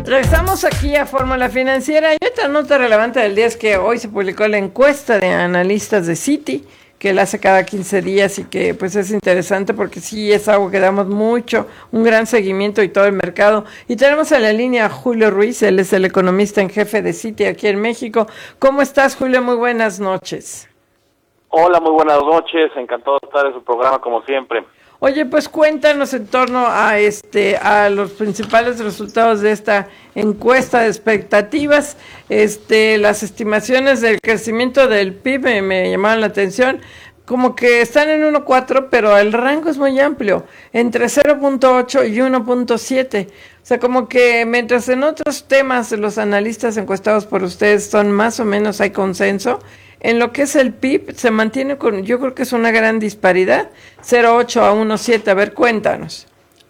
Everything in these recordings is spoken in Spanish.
Regresamos aquí a Fórmula Financiera y otra nota relevante del día es que hoy se publicó la encuesta de analistas de Citi, que la hace cada 15 días y que pues es interesante porque sí es algo que damos un gran seguimiento y todo el mercado. Y tenemos en la línea a Julio Ruiz, él es el economista en jefe de Citi aquí en México. ¿Cómo estás, Julio? Muy buenas noches. Hola, muy buenas noches, encantado de estar en su programa como siempre. Oye, pues cuéntanos en torno a los principales resultados de esta encuesta de expectativas. Las estimaciones del crecimiento del PIB me llamaron la atención, como que están en 1.4, pero el rango es muy amplio, entre 0.8 y 1.7. O sea, como que mientras en otros temas los analistas encuestados por ustedes son más o menos, hay consenso, en lo que es el PIB se mantiene yo creo que es una gran disparidad, 0.8 a 1.7. A ver, cuéntanos.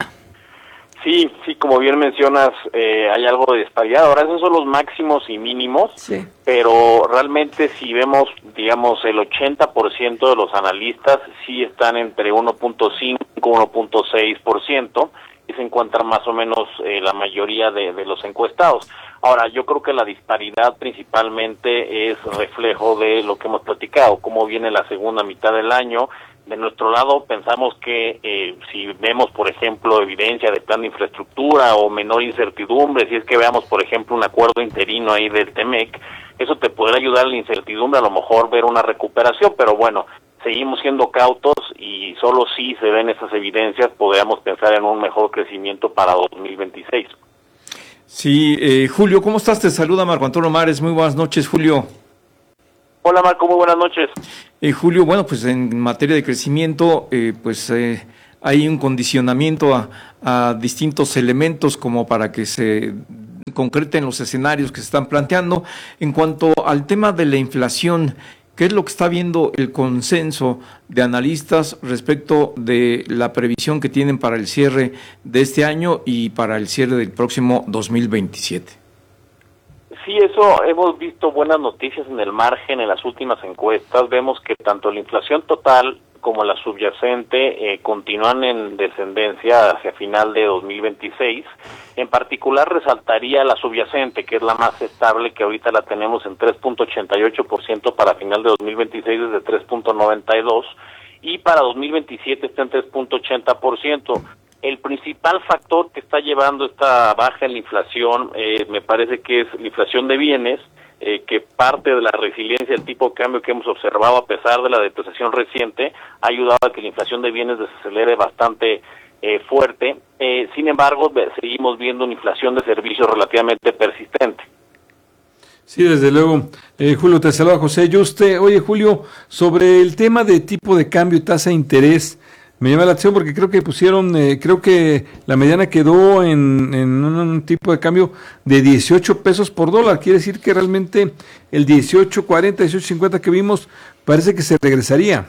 Sí, como bien mencionas, hay algo de disparidad. Ahora, esos son los máximos y mínimos, sí. Pero realmente si vemos, digamos, el 80% de los analistas sí están entre 1.5 y 1.6%, y se encuentran más o menos la mayoría de los encuestados. Ahora, yo creo que la disparidad principalmente es reflejo de lo que hemos platicado, cómo viene la segunda mitad del año. De nuestro lado pensamos que si vemos, por ejemplo, evidencia de plan de infraestructura o menor incertidumbre, si es que veamos, por ejemplo, un acuerdo interino ahí del TEMEC, eso te podrá ayudar a la incertidumbre, a lo mejor ver una recuperación, pero bueno, seguimos siendo cautos y solo si se ven esas evidencias podríamos pensar en un mejor crecimiento para 2026. Sí, Julio, ¿cómo estás? Te saluda Marco Antonio Mares. Muy buenas noches, Julio. Hola, Marco, muy buenas noches. Julio, bueno, pues en materia de crecimiento, hay un condicionamiento a distintos elementos como para que se concreten los escenarios que se están planteando. En cuanto al tema de la inflación, ¿qué es lo que está viendo el consenso de analistas respecto de la previsión que tienen para el cierre de este año y para el cierre del próximo 2027? Sí, eso, hemos visto buenas noticias en el margen en las últimas encuestas. Vemos que tanto la inflación total como la subyacente continúan en descendencia hacia final de 2026. En particular resaltaría la subyacente, que es la más estable, que ahorita la tenemos en 3.88% para final de 2026 desde 3.92%, y para 2027 está en 3.80%. El principal factor que está llevando esta baja en la inflación me parece que es la inflación de bienes, que parte de la resiliencia del tipo de cambio que hemos observado a pesar de la depreciación reciente ha ayudado a que la inflación de bienes desacelere bastante fuerte. Sin embargo, seguimos viendo una inflación de servicios relativamente persistente. Sí, desde luego. Julio, te saluda José Yuste. Oye, Julio, sobre el tema de tipo de cambio y tasa de interés, me llama la atención porque creo que pusieron, creo que la mediana quedó en un tipo de cambio de 18 pesos por dólar. Quiere decir que realmente el 18.40, 18.50 que vimos parece que se regresaría.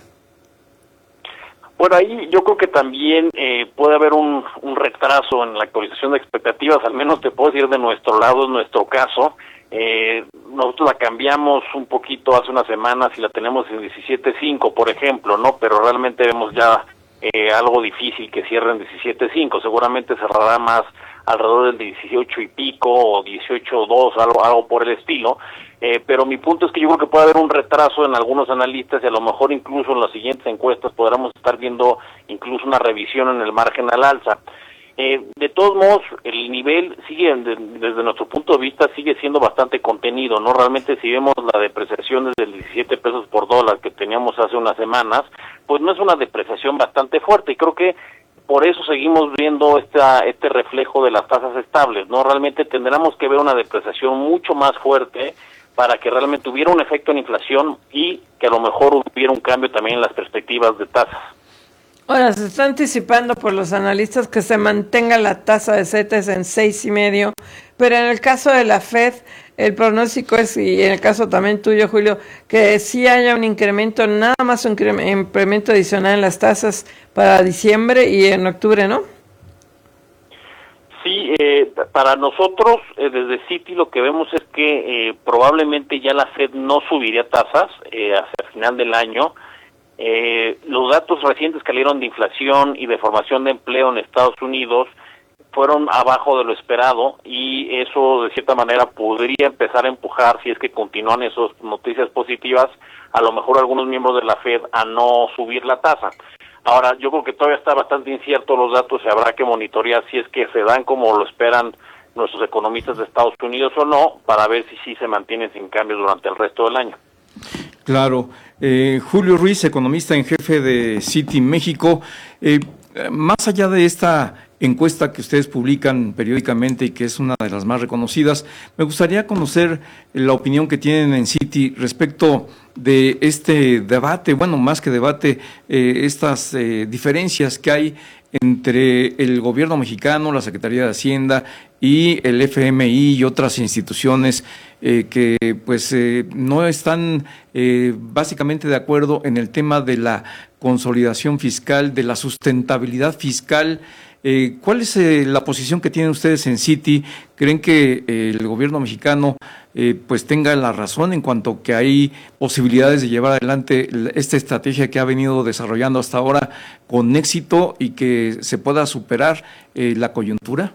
Bueno, ahí yo creo que también puede haber un retraso en la actualización de expectativas, al menos te puedo decir de nuestro lado, en nuestro caso. Nosotros la cambiamos un poquito hace unas semanas y la tenemos en 17.5, por ejemplo, ¿no? Pero realmente vemos ya algo difícil que cierre en 17.5, seguramente cerrará más alrededor del 18 y pico o 18.2, algo por el estilo, pero mi punto es que yo creo que puede haber un retraso en algunos analistas y a lo mejor incluso en las siguientes encuestas podremos estar viendo incluso una revisión en el margen al alza. De todos modos, el nivel sigue, desde nuestro punto de vista, sigue siendo bastante contenido, ¿no? Realmente si vemos la depreciación desde el 17 pesos por dólar que teníamos hace unas semanas, pues no es una depreciación bastante fuerte, y creo que por eso seguimos viendo este reflejo de las tasas estables, ¿no? Realmente tendremos que ver una depreciación mucho más fuerte para que realmente hubiera un efecto en inflación y que a lo mejor hubiera un cambio también en las perspectivas de tasas. Ahora, se está anticipando por los analistas que se mantenga la tasa de CETES en 6.5, pero en el caso de la FED, el pronóstico es, y en el caso también tuyo, Julio, que sí haya un incremento, nada más un incremento adicional en las tasas para diciembre y en octubre, ¿no? Sí, para nosotros, desde Citi, lo que vemos es que probablemente ya la FED no subiría tasas hacia el final del año. Los datos recientes que salieron de inflación y de formación de empleo en Estados Unidos fueron abajo de lo esperado, y eso de cierta manera podría empezar a empujar, si es que continúan esas noticias positivas, a lo mejor algunos miembros de la Fed a no subir la tasa. Ahora, yo creo que todavía está bastante incierto los datos y habrá que monitorear si es que se dan como lo esperan nuestros economistas de Estados Unidos o no, para ver si sí se mantienen sin cambios durante el resto del año. Claro. Julio Ruiz, economista en jefe de Citi México. Más allá de esta encuesta que ustedes publican periódicamente y que es una de las más reconocidas, me gustaría conocer la opinión que tienen en Citi respecto de este debate, bueno, más que debate, estas diferencias que hay entre el gobierno mexicano, la Secretaría de Hacienda y el FMI y otras instituciones que pues no están básicamente de acuerdo en el tema de la consolidación fiscal, de la sustentabilidad fiscal. ¿Cuál es la posición que tienen ustedes en Citi? ¿Creen que el gobierno mexicano pues tenga la razón en cuanto que hay posibilidades de llevar adelante esta estrategia que ha venido desarrollando hasta ahora con éxito y que se pueda superar la coyuntura?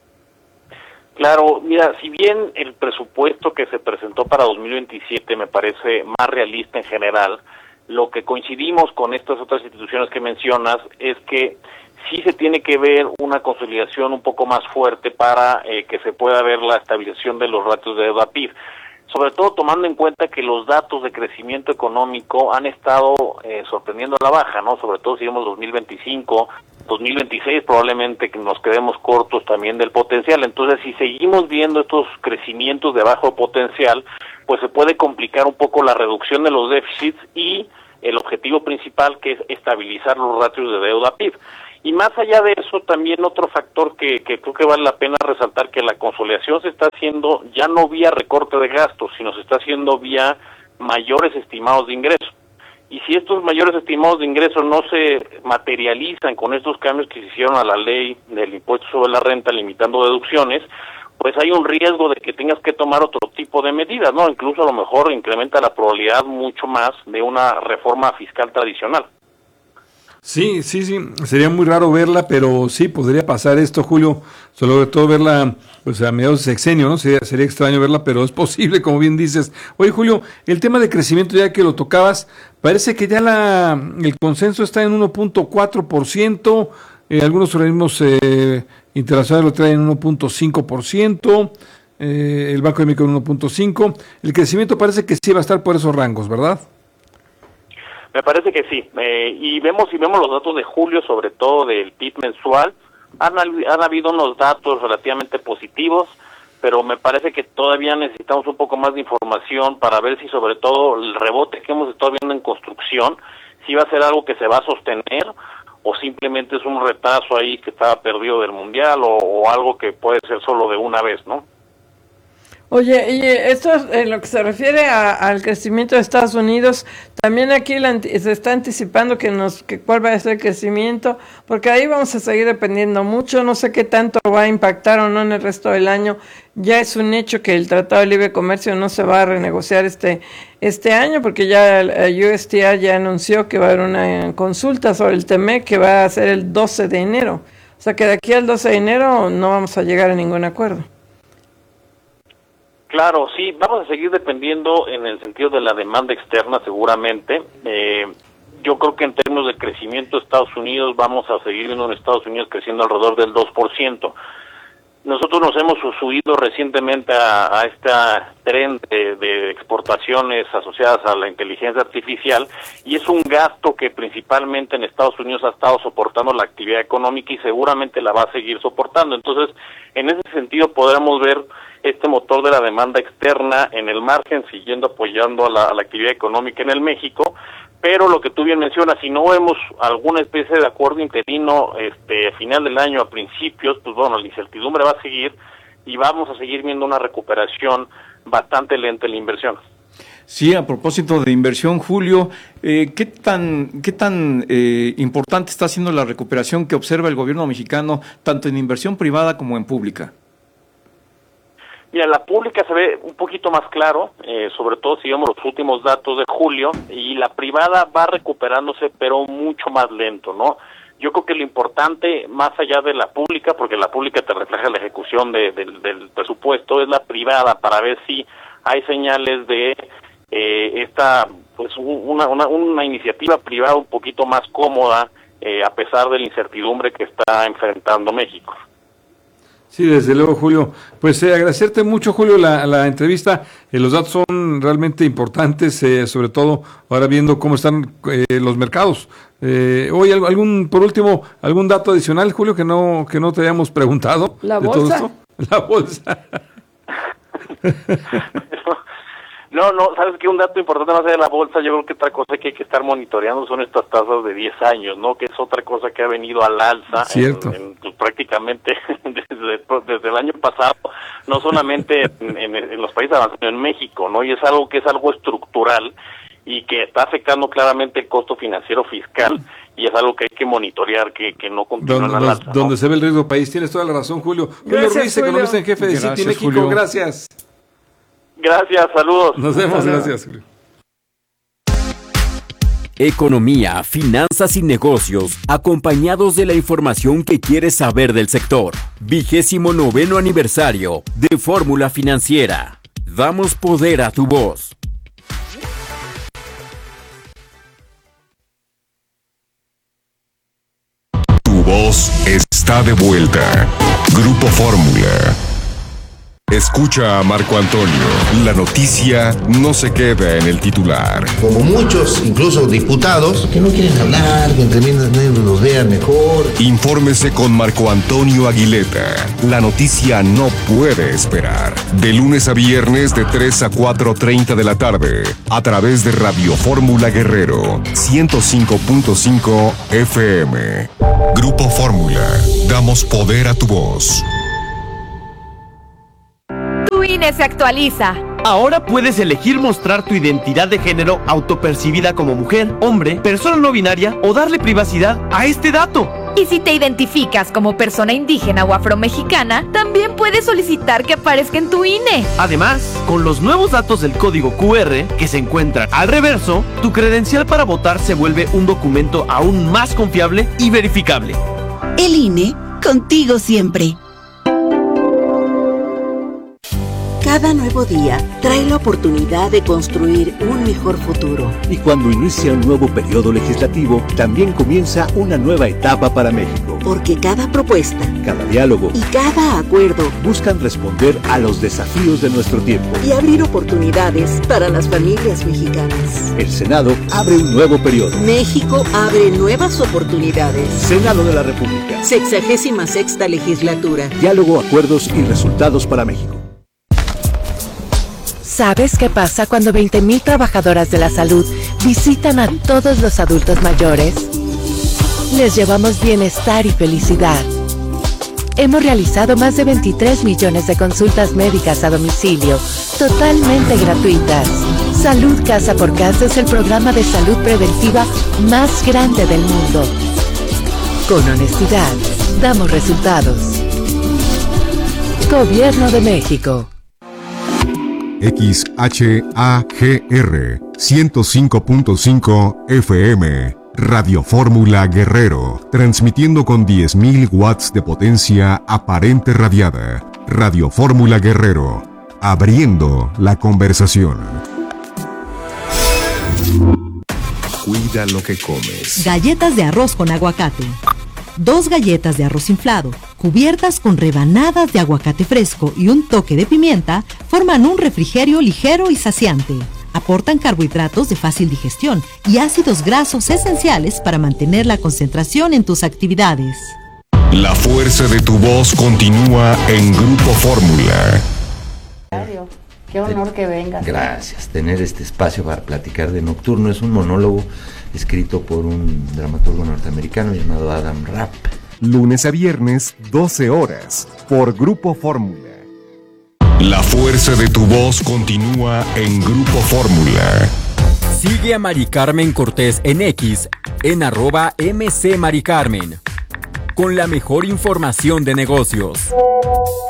Claro, mira, si bien el presupuesto que se presentó para 2027 me parece más realista en general, lo que coincidimos con estas otras instituciones que mencionas es que sí se tiene que ver una consolidación un poco más fuerte para que se pueda ver la estabilización de los ratios de deuda PIB, sobre todo tomando en cuenta que los datos de crecimiento económico han estado sorprendiendo a la baja, ¿no? Sobre todo si vemos 2025, 2026 probablemente que nos quedemos cortos también del potencial. Entonces, si seguimos viendo estos crecimientos de bajo potencial, pues se puede complicar un poco la reducción de los déficits y el objetivo principal, que es estabilizar los ratios de deuda PIB. Y más allá de eso, también otro factor que creo que vale la pena resaltar, que la consolidación se está haciendo ya no vía recorte de gastos, sino se está haciendo vía mayores estimados de ingresos. Y si estos mayores estimados de ingresos no se materializan con estos cambios que se hicieron a la ley del impuesto sobre la renta, limitando deducciones, pues hay un riesgo de que tengas que tomar otro tipo de medidas, ¿no? Incluso a lo mejor incrementa la probabilidad mucho más de una reforma fiscal tradicional. Sí, sería muy raro verla, pero sí podría pasar esto, Julio, sobre todo verla pues a mediados de sexenio, ¿no? Sería extraño verla, pero es posible, como bien dices. Oye, Julio, el tema de crecimiento, ya que lo tocabas, parece que ya el consenso está en 1.4%, algunos organismos internacionales lo traen en 1.5%, el Banco de México en 1.5%, el crecimiento parece que sí va a estar por esos rangos, ¿verdad? Me parece que sí, y vemos los datos de julio, sobre todo del PIB mensual, han habido unos datos relativamente positivos, pero me parece que todavía necesitamos un poco más de información para ver si sobre todo el rebote que hemos estado viendo en construcción, si va a ser algo que se va a sostener o simplemente es un retraso ahí que estaba perdido del mundial o algo que puede ser solo de una vez, ¿no? Oye, y esto en lo que se refiere al crecimiento de Estados Unidos, también aquí se está anticipando que cuál va a ser el crecimiento, porque ahí vamos a seguir dependiendo mucho, no sé qué tanto va a impactar o no en el resto del año. Ya es un hecho que el Tratado de Libre Comercio no se va a renegociar este año, porque ya el USTR ya anunció que va a haber una consulta sobre el TEMEC que va a ser el 12 de enero. O sea que de aquí al 12 de enero no vamos a llegar a ningún acuerdo. Claro, sí, vamos a seguir dependiendo en el sentido de la demanda externa seguramente. Yo creo que en términos de crecimiento de Estados Unidos vamos a seguir viendo en Estados Unidos creciendo alrededor del 2%. Nosotros nos hemos subido recientemente a esta tren de exportaciones asociadas a la inteligencia artificial, y es un gasto que principalmente en Estados Unidos ha estado soportando la actividad económica y seguramente la va a seguir soportando. Entonces, en ese sentido podremos ver este motor de la demanda externa en el margen, siguiendo apoyando a la actividad económica en el México, pero lo que tú bien mencionas, si no vemos alguna especie de acuerdo interino a final del año, a principios, pues bueno, la incertidumbre va a seguir y vamos a seguir viendo una recuperación bastante lenta en la inversión. Sí, a propósito de inversión, Julio, ¿qué tan importante está siendo la recuperación que observa el gobierno mexicano, tanto en inversión privada como en pública? Mira, la pública se ve un poquito más claro, sobre todo si vemos los últimos datos de julio, y la privada va recuperándose, pero mucho más lento, ¿no? Yo creo que lo importante, más allá de la pública, porque la pública te refleja la ejecución del presupuesto, es la privada, para ver si hay señales de una iniciativa privada un poquito más cómoda, a pesar de la incertidumbre que está enfrentando México. Sí, desde luego, Julio. Pues agradecerte mucho, Julio, la entrevista. Los datos son realmente importantes, sobre todo ahora viendo cómo están los mercados. Hoy, por último, algún dato adicional, Julio, que no te habíamos preguntado. La de bolsa. Todo esto. La bolsa. No, sabes que un dato importante más allá de la bolsa, yo creo que otra cosa que hay que estar monitoreando son estas tasas de 10 años, ¿no? Que es otra cosa que ha venido al alza pues, prácticamente desde el año pasado, no solamente en los países avanzados, sino en México, ¿no? Y es algo que es algo estructural y que está afectando claramente el costo financiero fiscal, y es algo que hay que monitorear, que no continúe al alza, ¿no? Donde se ve el riesgo país. Tienes toda la razón, Julio. Gracias, Julio Ruiz, economista en jefe de Citi México. Julio. Gracias. Gracias, saludos. Nos vemos, gracias, Julio. Economía, finanzas y negocios, acompañados de la información que quieres saber del sector. 29º aniversario de Fórmula Financiera. Damos poder a tu voz. Tu voz está de vuelta. Grupo Fórmula. Escucha a Marco Antonio. La noticia no se queda en el titular. Como muchos, incluso diputados, que no quieren hablar, que entre menos los vean mejor. Infórmese con Marco Antonio Aguileta. La noticia no puede esperar. De lunes a viernes de 3 a 4:30 de la tarde. A través de Radio Fórmula Guerrero. 105.5 FM. Grupo Fórmula. Damos poder a tu voz. Tu INE se actualiza. Ahora puedes elegir mostrar tu identidad de género autopercibida como mujer, hombre, persona no binaria o darle privacidad a este dato. Y si te identificas como persona indígena o afromexicana, también puedes solicitar que aparezca en tu INE. Además, con los nuevos datos del código QR que se encuentran al reverso, tu credencial para votar se vuelve un documento aún más confiable y verificable. El INE, contigo siempre. Cada nuevo día trae la oportunidad de construir un mejor futuro. Y cuando inicia un nuevo periodo legislativo, también comienza una nueva etapa para México. Porque cada propuesta, cada diálogo y cada acuerdo buscan responder a los desafíos de nuestro tiempo y abrir oportunidades para las familias mexicanas. El Senado abre un nuevo periodo. México abre nuevas oportunidades. Senado de la República. 66ª legislatura. Diálogo, acuerdos y resultados para México. ¿Sabes qué pasa cuando 20,000 trabajadoras de la salud visitan a todos los adultos mayores? Les llevamos bienestar y felicidad. Hemos realizado más de 23 millones de consultas médicas a domicilio, totalmente gratuitas. Salud Casa por Casa es el programa de salud preventiva más grande del mundo. Con honestidad, damos resultados. Gobierno de México. XHAGR 105.5 FM Radio Fórmula Guerrero, transmitiendo con 10,000 watts de potencia aparente radiada. Radio Fórmula Guerrero, abriendo la conversación. Cuida lo que comes. Galletas de arroz con aguacate. 2 galletas de arroz inflado, cubiertas con rebanadas de aguacate fresco y un toque de pimienta, forman un refrigerio ligero y saciante. Aportan carbohidratos de fácil digestión y ácidos grasos esenciales para mantener la concentración en tus actividades. La fuerza de tu voz continúa en Grupo Fórmula. Qué honor que vengas. Gracias. Tener este espacio para platicar de Nocturno es un monólogo escrito por un dramaturgo norteamericano llamado Adam Rapp. Lunes a viernes, 12 horas, por Grupo Fórmula. La fuerza de tu voz continúa en Grupo Fórmula. Sigue a Mari Carmen Cortés en X, en @MC Mari Carmen, con la mejor información de negocios.